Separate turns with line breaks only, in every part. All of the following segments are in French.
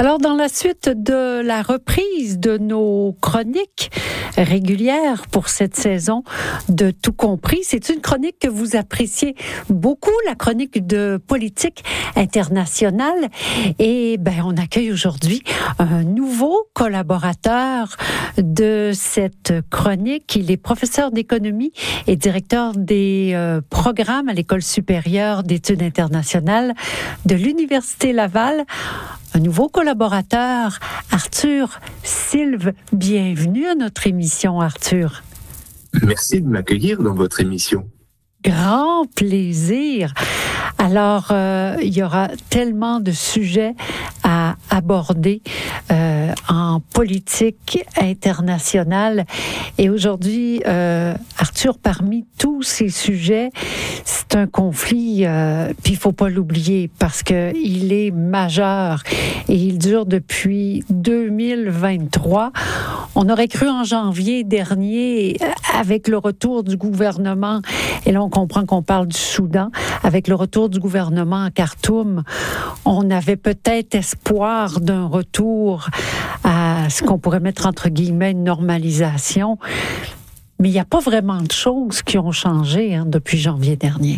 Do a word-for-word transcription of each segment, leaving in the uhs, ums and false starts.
Alors, dans la suite de la reprise de nos chroniques régulières pour cette saison de Tout compris, c'est une chronique que vous appréciez beaucoup, la chronique de politique internationale. Et ben, on accueille aujourd'hui un nouveau collaborateur de cette chronique. Il est professeur d'économie et directeur des euh, programmes à l'École supérieure d'études internationales de l'Université Laval. Un nouveau collaborateur, Arthur Sylve. Bienvenue à notre émission, Arthur.
Merci de m'accueillir dans votre émission.
Grand plaisir. Alors, euh, il y aura tellement de sujets à aborder euh, en politique internationale. Et aujourd'hui, euh, Arthur, parmi tous ces sujets, c'est un conflit, euh, puis il faut pas l'oublier parce que il est majeur et il dure depuis deux mille vingt-trois. On aurait cru en janvier dernier, avec le retour du gouvernement, et là on comprend qu'on parle du Soudan, avec le retour du gouvernement à Khartoum, on avait peut-être espoir d'un retour à ce qu'on pourrait mettre entre guillemets une normalisation. Mais il n'y a pas vraiment de choses qui ont changé hein, depuis janvier dernier.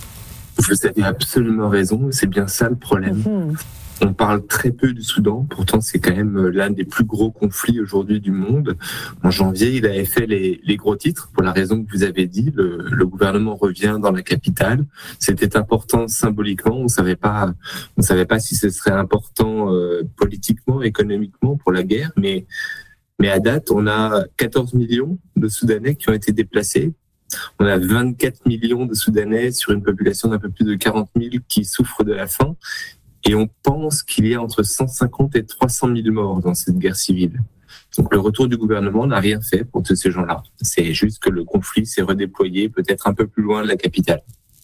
Vous avez absolument raison, c'est bien ça le problème. Mm-hmm. On parle très peu du Soudan, pourtant c'est quand même l'un des plus gros conflits aujourd'hui du monde. En janvier, il avait fait les, les gros titres, pour la raison que vous avez dit, le, le gouvernement revient dans la capitale. C'était important symboliquement, on savait pas, on savait pas si ce serait important euh, politiquement, économiquement pour la guerre, mais mais à date, on a quatorze millions de Soudanais qui ont été déplacés. On a vingt-quatre millions de Soudanais sur une population d'un peu plus de quarante mille qui souffrent de la faim. Et on pense qu'il y a entre cent cinquante et trois cent mille morts dans cette guerre civile. Donc le retour du gouvernement n'a rien fait pour tous ces gens-là. C'est juste que le conflit s'est redéployé peut-être un peu plus loin de la capitale.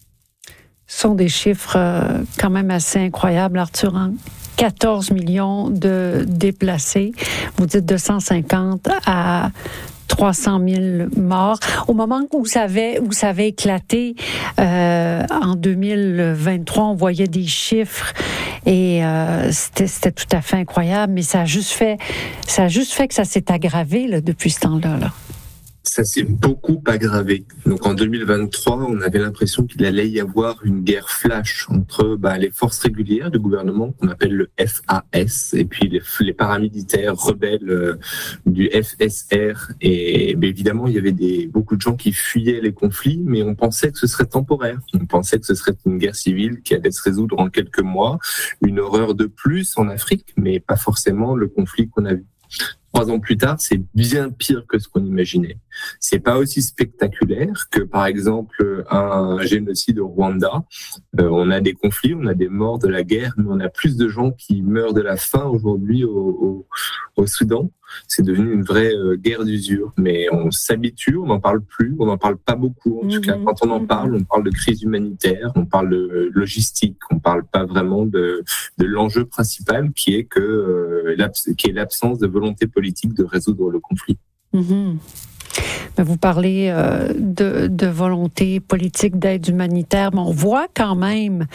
Ce sont des chiffres euh, quand même assez incroyables, Arthur. Hein? quatorze millions de déplacés. Vous dites de cent cinquante à trois cent mille morts. Au moment où ça avait, où ça avait éclaté euh, en deux mille vingt-trois, on voyait des chiffres et euh, c'était, c'était tout à fait incroyable. Mais ça a juste fait, ça a juste fait que ça s'est aggravé là, depuis ce temps-là. Là.
Ça s'est beaucoup aggravé. Donc en deux mille vingt-trois, on avait l'impression qu'il allait y avoir une guerre flash entre bah, les forces régulières du gouvernement qu'on appelle le F A S et puis les, les paramilitaires rebelles euh, du F S R. Et bah, évidemment, il y avait des, beaucoup de gens qui fuyaient les conflits, mais on pensait que ce serait temporaire. On pensait que ce serait une guerre civile qui allait se résoudre en quelques mois, une horreur de plus en Afrique, mais pas forcément le conflit qu'on a vu. Trois ans plus tard, c'est bien pire que ce qu'on imaginait. C'est pas aussi spectaculaire que, par exemple, un génocide au Rwanda. Euh, on a des conflits, on a des morts de la guerre, mais on a plus de gens qui meurent de la faim aujourd'hui au, au, au Soudan. C'est devenu une vraie euh, guerre d'usure. Mais on s'habitue, on n'en parle plus, on n'en parle pas beaucoup. En mmh, tout cas, quand on en parle, on parle de crise humanitaire, on parle de logistique, on parle pas vraiment de, de l'enjeu principal qui est que euh, l'abs- qui est l'absence de volonté politique de résoudre le conflit.
Mmh. Vous parlez euh, de, de volonté politique d'aide humanitaire, mais on voit quand même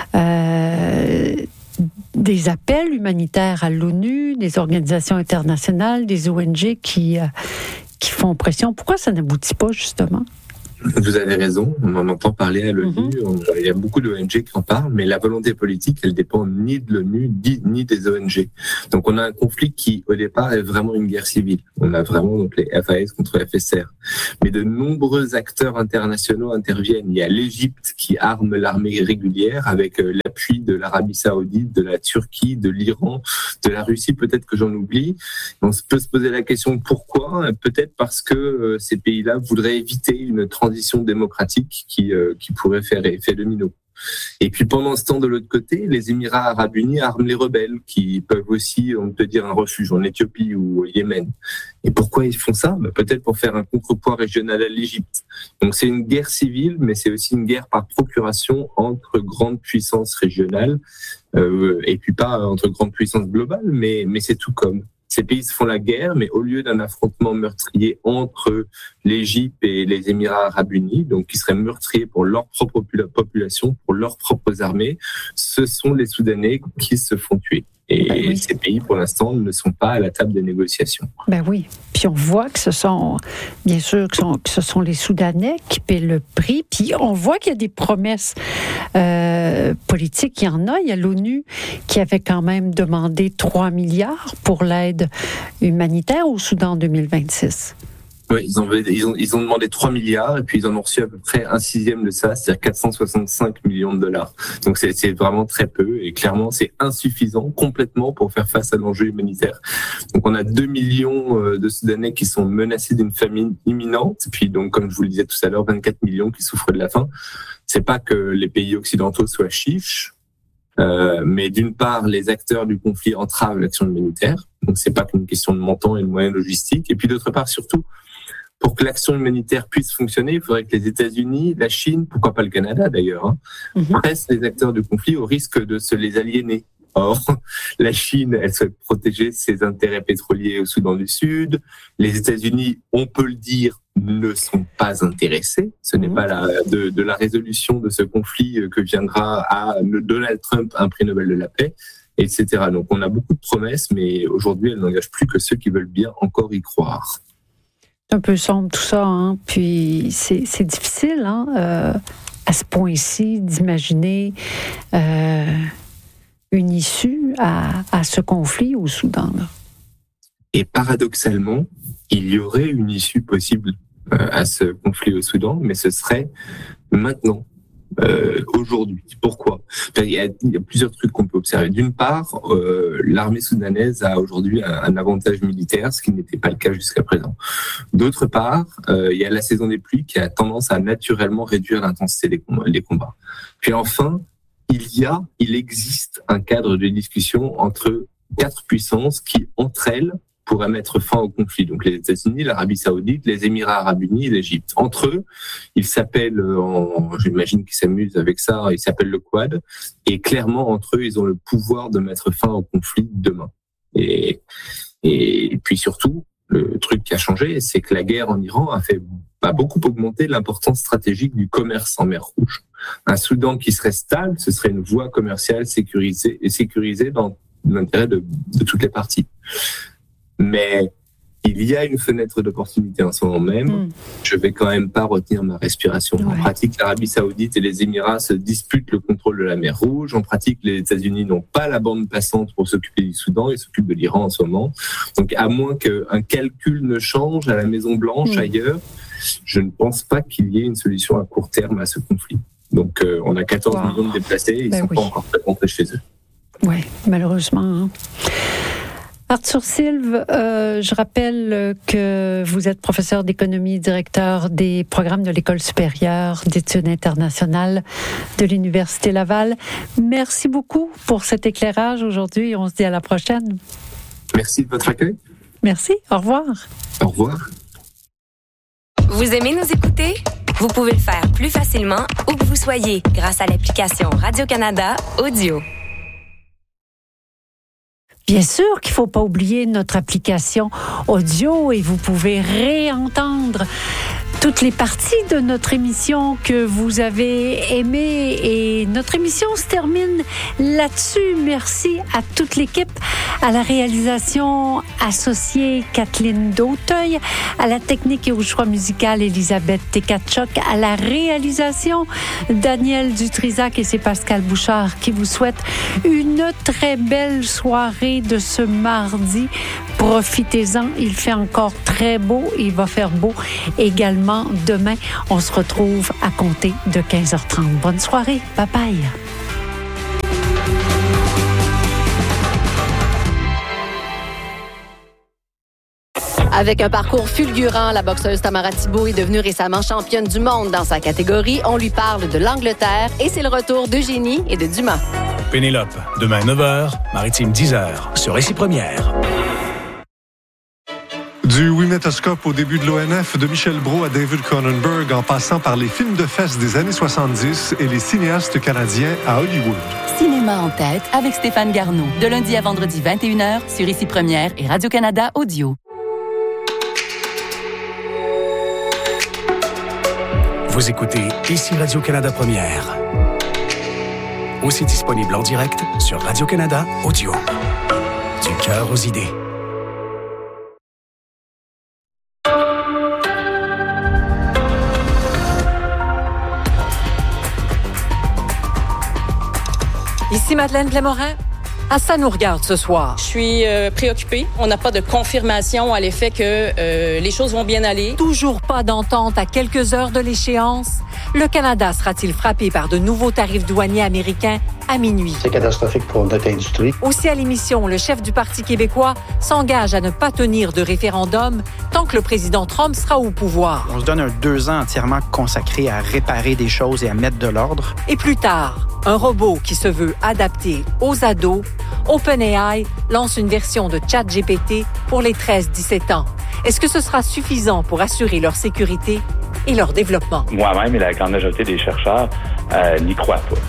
euh, des appels humanitaires à l'ONU, des organisations internationales, des O N G qui, euh, qui font pression. Pourquoi ça n'aboutit pas, justement?
Vous avez raison, on en entend parler à l'ONU, mm-hmm. Il y a beaucoup d'O N G qui en parlent, mais la volonté politique, elle dépend ni de l'ONU, ni des O N G. Donc on a un conflit qui, au départ, est vraiment une guerre civile. On a vraiment donc les F A S contre F S R. Mais de nombreux acteurs internationaux interviennent. Il y a l'Égypte qui arme l'armée régulière avec l'appui de l'Arabie Saoudite, de la Turquie, de l'Iran, de la Russie, peut-être que j'en oublie. On peut se poser la question pourquoi ? Peut-être parce que ces pays-là voudraient éviter une transition démocratique qui, euh, qui pourrait faire effet domino. Et puis pendant ce temps, de l'autre côté, les Émirats arabes unis arment les rebelles qui peuvent aussi, on peut dire, un refuge en Éthiopie ou au Yémen. Et pourquoi ils font ça ? Ben, peut-être pour faire un contrepoids régional à l'Égypte. Donc c'est une guerre civile, mais c'est aussi une guerre par procuration entre grandes puissances régionales, euh, et puis pas entre grandes puissances globales, mais, mais c'est tout comme. Ces pays se font la guerre, mais au lieu d'un affrontement meurtrier entre l'Égypte et les Émirats arabes unis, donc qui seraient meurtriers pour leur propre population, pour leurs propres armées, ce sont les Soudanais qui se font tuer. Et
ben oui.
ces pays, pour l'instant, ne sont pas à la table des négociations.
Ben oui. Puis on voit que ce sont, bien sûr, que, sont, que ce sont les Soudanais qui paient le prix. Puis on voit qu'il y a des promesses euh, politiques. Il y en a. Il y a l'ONU qui avait quand même demandé trois milliards pour l'aide humanitaire au Soudan en deux mille vingt-six.
Oui, ils ont, ils, ont, ils ont demandé trois milliards et puis ils en ont reçu à peu près un sixième de ça, c'est-à-dire quatre cent soixante-cinq millions de dollars. Donc c'est, c'est vraiment très peu et clairement c'est insuffisant complètement pour faire face à l'enjeu humanitaire. Donc on a deux millions de Soudanais qui sont menacés d'une famine imminente, et puis donc comme je vous le disais tout à l'heure, vingt-quatre millions qui souffrent de la faim. C'est pas que les pays occidentaux soient chiches, euh, mais d'une part les acteurs du conflit entravent l'action humanitaire, donc c'est pas qu'une question de montant et de moyens logistiques, et puis d'autre part surtout, pour que l'action humanitaire puisse fonctionner, il faudrait que les États-Unis, la Chine, pourquoi pas le Canada d'ailleurs, hein, mm-hmm. pressent les acteurs du conflit au risque de se les aliéner. Or, la Chine, elle souhaite protéger ses intérêts pétroliers au Soudan du Sud. Les États-Unis, on peut le dire, ne sont pas intéressés. Ce n'est mmh. pas la, de, de la résolution de ce conflit que viendra à Donald Trump, un prix Nobel de la paix, et cetera. Donc, on a beaucoup de promesses, mais aujourd'hui, elles n'engagent plus que ceux qui veulent bien encore y croire.
C'est un peu sombre tout ça, hein? Puis c'est, c'est difficile, hein, euh, à ce point-ci, d'imaginer euh, une issue à, à ce conflit au Soudan. Là.
Et paradoxalement, il y aurait une issue possible euh, à ce conflit au Soudan, mais ce serait maintenant. Euh, aujourd'hui. Pourquoi ? il y, a, il y a plusieurs trucs qu'on peut observer. D'une part, euh, l'armée soudanaise a aujourd'hui un, un avantage militaire, ce qui n'était pas le cas jusqu'à présent. D'autre part, euh, il y a la saison des pluies qui a tendance à naturellement réduire l'intensité des combats. Des combats. Puis enfin, il y a, il existe un cadre de discussion entre quatre puissances qui, entre elles, pourraient mettre fin au conflit. Donc les États-Unis, l'Arabie Saoudite, les Émirats Arabes Unis et l'Égypte. Entre eux, ils s'appellent, en, j'imagine qu'ils s'amusent avec ça, ils s'appellent le Quad. Et clairement, entre eux, ils ont le pouvoir de mettre fin au conflit demain. Et, et puis surtout, le truc qui a changé, c'est que la guerre en Iran a fait a beaucoup augmenté l'importance stratégique du commerce en mer Rouge. Un Soudan qui serait stable, ce serait une voie commerciale sécurisée et sécurisée dans l'intérêt de, de toutes les parties. Mais il y a une fenêtre d'opportunité en ce moment même. Mm. Je vais quand même pas retenir ma respiration. Ouais. En pratique, l'Arabie Saoudite et les Émirats se disputent le contrôle de la mer Rouge. En pratique, les États-Unis n'ont pas la bande passante pour s'occuper du Soudan. Ils s'occupent de l'Iran en ce moment. Donc, à moins qu'un calcul ne change à la Maison Blanche, mm. ailleurs, je ne pense pas qu'il y ait une solution à court terme à ce conflit. Donc, euh, on a quatorze wow. millions de déplacés. Ils ne ben sont oui. pas encore prêts de rentrer chez eux.
Oui, malheureusement. Hein. Arthur Silve, euh, je rappelle que vous êtes professeur d'économie et directeur des programmes de l'École supérieure d'études internationales de l'Université Laval. Merci beaucoup pour cet éclairage aujourd'hui. On se dit à la prochaine.
Merci de votre accueil.
Merci. Au revoir.
Au revoir.
Vous aimez nous écouter? Vous pouvez le faire plus facilement où que vous soyez grâce à l'application Radio-Canada Audio.
Bien sûr qu'il ne faut pas oublier notre application audio et vous pouvez réentendre toutes les parties de notre émission que vous avez aimées. Et notre émission se termine là-dessus. Merci à toute l'équipe, à la réalisation associée Kathleen Dauteuil, à la technique et au choix musical Elisabeth Tekatchok, à la réalisation Daniel Dutrisac, et c'est Pascal Bouchard qui vous souhaite une très belle soirée de ce mardi. Profitez-en, il fait encore très beau, il va faire beau également demain. On se retrouve à compter de quinze heures trente. Bonne soirée, bye bye.
Avec un parcours fulgurant, la boxeuse Tamara Thibault est devenue récemment championne du monde dans sa catégorie. On lui parle de l'Angleterre et c'est le retour d'Eugénie et de Dumas.
Pénélope, demain neuf heures, Maritime dix heures, sur Récit Première.
Du Wimetoscope au début de l'O N F, de Michel Brault à David Cronenberg, en passant par les films de fesses des années soixante-dix et les cinéastes canadiens à Hollywood.
Cinéma en tête avec Stéphane Garneau, de lundi à vendredi vingt et une heures sur Récit Première et Radio-Canada Audio.
Vous écoutez Ici Radio-Canada Première. aussi disponible en direct sur Radio-Canada Audio. Du cœur aux idées.
Ici Madeleine Blais-Morin. À ça nous regarde ce soir.
Je suis euh, préoccupée. On n'a pas de confirmation à l'effet que euh, les choses vont bien aller.
Toujours pas d'entente à quelques heures de l'échéance. Le Canada sera-t-il frappé par de nouveaux tarifs douaniers américains à minuit?
C'est catastrophique pour notre industrie.
Aussi à l'émission, le chef du Parti québécois s'engage à ne pas tenir de référendum tant que le président Trump sera au pouvoir.
On se donne un deux ans entièrement consacré à réparer des choses et à mettre de l'ordre.
Et plus tard, un robot qui se veut adapté aux ados, OpenAI lance une version de ChatGPT pour les treize à dix-sept ans. Est-ce que ce sera suffisant pour assurer leur sécurité et leur développement?
Moi-même et la grande majorité des chercheurs euh, n'y croient pas.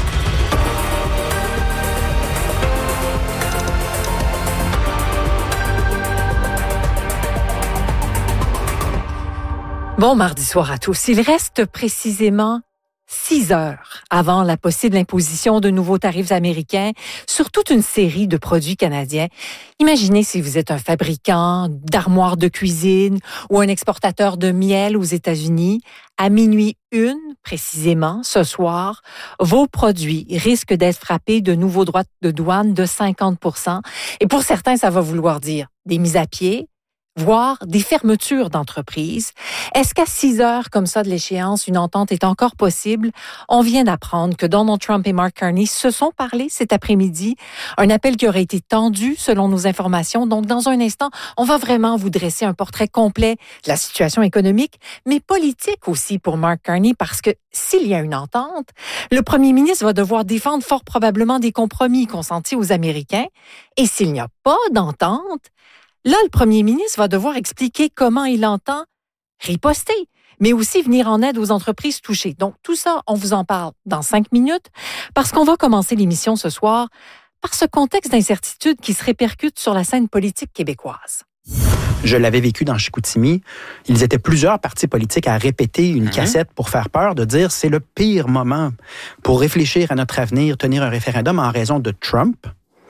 Bon mardi soir à tous. Il reste précisément six heures avant la possible imposition de nouveaux tarifs américains sur toute une série de produits canadiens. Imaginez si vous êtes un fabricant d'armoires de cuisine ou un exportateur de miel aux États-Unis. À minuit une, précisément, ce soir, vos produits risquent d'être frappés de nouveaux droits de douane de cinquante pour cent. Et pour certains, ça va vouloir dire des mises à pied, voire des fermetures d'entreprises. Est-ce qu'à six heures comme ça de l'échéance, une entente est encore possible? On vient d'apprendre que Donald Trump et Mark Carney se sont parlé cet après-midi. Un appel qui aurait été tendu selon nos informations. Donc, dans un instant, on va vraiment vous dresser un portrait complet de la situation économique, mais politique aussi pour Mark Carney, parce que s'il y a une entente, le premier ministre va devoir défendre fort probablement des compromis consentis aux Américains. Et s'il n'y a pas d'entente, là, le premier ministre va devoir expliquer comment il entend riposter, mais aussi venir en aide aux entreprises touchées. Donc, tout ça, on vous en parle dans cinq minutes, parce qu'on va commencer l'émission ce soir par ce contexte d'incertitude qui se répercute sur la scène politique québécoise.
Je l'avais vécu dans Chicoutimi. Ils étaient plusieurs partis politiques à répéter une mmh. cassette pour faire peur, de dire c'est le pire moment pour réfléchir à notre avenir, tenir un référendum en raison de Trump.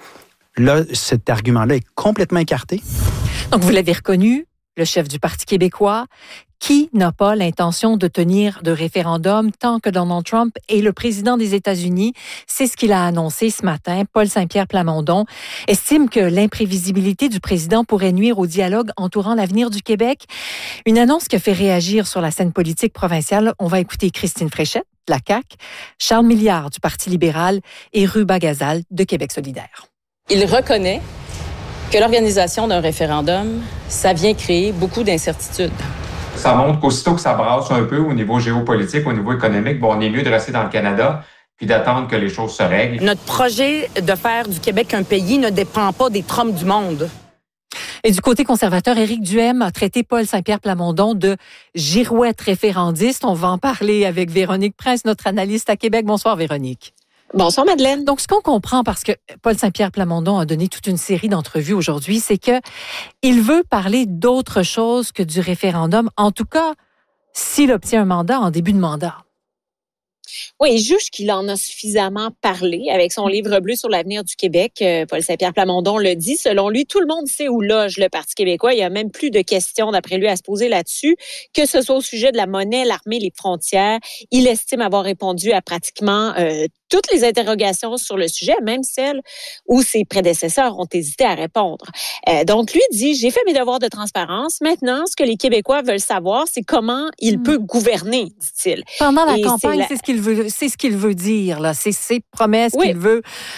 Là, cet argument-là est complètement écarté.
Donc, vous l'avez reconnu, le chef du Parti québécois, qui n'a pas l'intention de tenir de référendum tant que Donald Trump est le président des États-Unis. C'est ce qu'il a annoncé ce matin. Paul Saint-Pierre Plamondon estime que l'imprévisibilité du président pourrait nuire au dialogue entourant l'avenir du Québec. Une annonce qui a fait réagir sur la scène politique provinciale. On va écouter Christine Fréchette, de la C A Q, Charles Milliard, du Parti libéral, et Ruba Gazal, de Québec solidaire.
Il reconnaît que l'organisation d'un référendum, ça vient créer beaucoup d'incertitudes.
Ça montre qu'aussitôt que ça brasse un peu au niveau géopolitique, au niveau économique, bon, on est mieux de rester dans le Canada puis d'attendre que les choses se règlent.
Notre projet de faire du Québec un pays ne dépend pas des Trump du monde.
Et du côté conservateur, Éric Duhaime a traité Paul Saint-Pierre Plamondon de girouette référendiste. On va en parler avec Véronique Prince, notre analyste à Québec. Bonsoir, Véronique.
Bonsoir, Madeleine.
Donc, ce qu'on comprend, parce que Paul Saint-Pierre Plamondon a donné toute une série d'entrevues aujourd'hui, c'est que il veut parler d'autre chose que du référendum, en tout cas, s'il obtient un mandat en début de mandat.
Oui, il juge qu'il en a suffisamment parlé avec son livre bleu sur l'avenir du Québec. Euh, Paul Saint-Pierre Plamondon le dit. Selon lui, tout le monde sait où loge le Parti québécois. Il y a même plus de questions, d'après lui, à se poser là-dessus. Que ce soit au sujet de la monnaie, l'armée, les frontières, il estime avoir répondu à pratiquement euh, toutes les interrogations sur le sujet, même celles où ses prédécesseurs ont hésité à répondre. Euh, donc, lui dit, j'ai fait mes devoirs de transparence. Maintenant, ce que les Québécois veulent savoir, c'est comment il mmh. peut gouverner, dit-il.
Pendant la
Et
campagne,
c'est, la...
c'est ce qu'il veut, c'est ce qu'il veut dire, là. C'est ses promesses
oui.
qu'il veut